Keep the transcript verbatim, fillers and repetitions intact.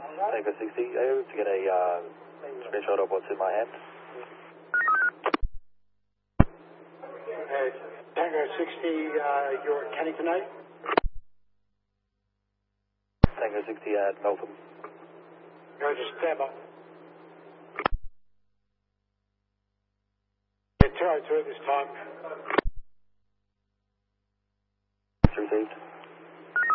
Tango sixty, able to get a uh, screenshot of what's in my hand. Okay, Tango sixty, uh, you're at Cannington eight? Tango sixty at Melbourne. Go just stand by. Yeah, two oh two at this time. Received.